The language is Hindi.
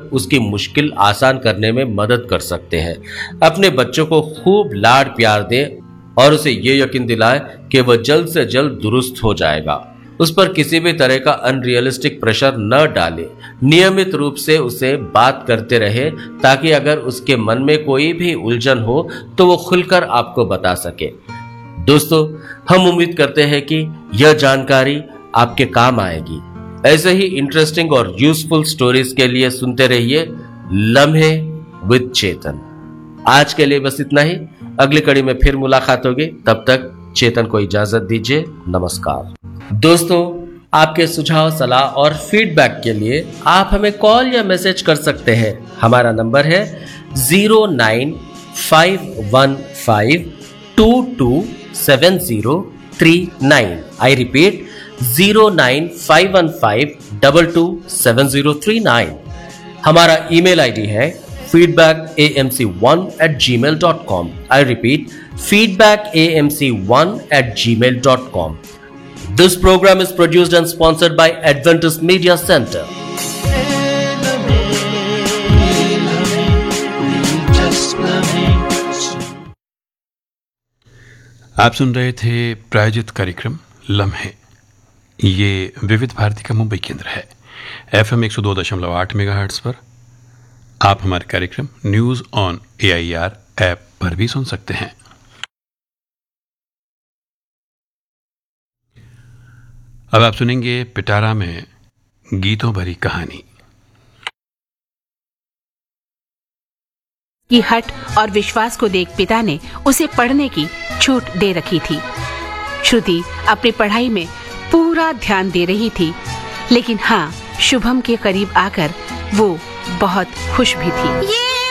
उसकी मुश्किल आसान करने में मदद कर सकते हैं। अपने बच्चों को खूब लाड प्यार दें और उसे ये यकीन दिलाएं कि वह जल्द से जल्द दुरुस्त हो जाएगा। उस पर किसी भी तरह का अनरियलिस्टिक प्रेशर न डालें। नियमित रूप से उसे बात करते रहे ताकि अगर उसके मन में कोई भी उलझन हो तो वो खुलकर आपको बता सके। दोस्तों, हम उम्मीद करते हैं कि यह जानकारी आपके काम आएगी। ऐसे ही इंटरेस्टिंग और यूजफुल स्टोरीज के लिए सुनते रहिए लम्हे विद चेतन। आज के लिए बस इतना ही। अगली कड़ी में फिर मुलाकात होगी। तब तक चेतन को इजाजत दीजिए। नमस्कार। दोस्तों, आपके सुझाव, सलाह और फीडबैक के लिए आप हमें कॉल या मैसेज कर सकते हैं। हमारा नंबर है 09515227039। I repeat 09515227039। हमारा ईमेल आईडी है feedbackamc1@gmail.com। I repeat, feedbackamc1@gmail.com. This program is produced and sponsored by Adventist Media Center. आप सुन रहे थे प्रायोजित कार्यक्रम लम्हे। ये विविध भारती का मुंबई केंद्र है। FM 102.8 मेगाहर्ट्ज पर आप हमारे कार्यक्रम न्यूज ऑन AIR ऐप पर भी सुन सकते हैं। अब आप सुनेंगे पिटारा में गीतों भरी कहानी। की हट और विश्वास को देख पिता ने उसे पढ़ने की छूट दे रखी थी। श्रुति अपनी पढ़ाई में पूरा ध्यान दे रही थी, लेकिन हाँ, शुभम के करीब आकर वो बहुत खुश भी थी।